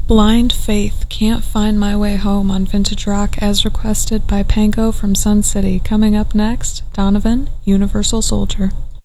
Blind Faith, Can't Find My Way Home on Vintage Rock as requested by Pango from Sun City. Coming up next, Donovan, Universal Soldier.